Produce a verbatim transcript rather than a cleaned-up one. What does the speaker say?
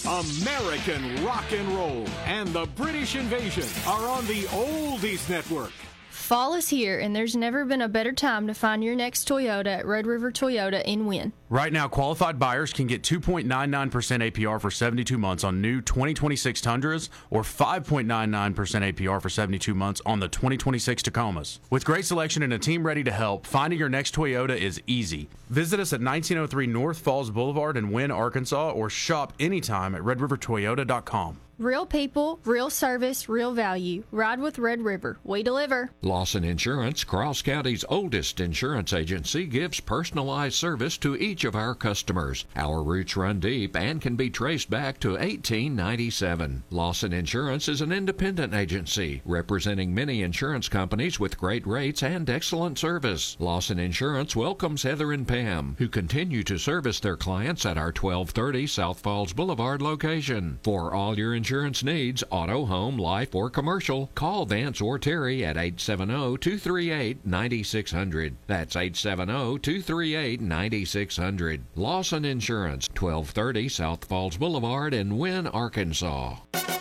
American rock and roll and the British invasion are on the Oldies Network. Fall is here, and there's never been a better time to find your next Toyota at Red River Toyota in Wynne. Right now, qualified buyers can get two point nine nine percent A P R for seventy-two months on new twenty twenty-six Tundras or five point nine nine percent A P R for seventy-two months on the twenty twenty-six Tacomas. With great selection and a team ready to help, finding your next Toyota is easy. Visit us at nineteen oh three North Falls Boulevard in Wynne, Arkansas, or shop anytime at red river toyota dot com. Real people, real service, real value. Ride with Red River. We deliver. Lawson Insurance, Cross County's oldest insurance agency, gives personalized service to each of our customers. Our roots run deep and can be traced back to eighteen ninety-seven. Lawson Insurance is an independent agency representing many insurance companies with great rates and excellent service. Lawson Insurance welcomes Heather and Pam, who continue to service their clients at our twelve thirty South Falls Boulevard location. For all your insurance needs, auto, home, life, or commercial, call Vance or Terry at eight seven zero, two three eight, nine six zero zero. That's eight seven zero, two three eight, nine six zero zero. Lawson Insurance, twelve thirty South Falls Boulevard in Wynne, Arkansas.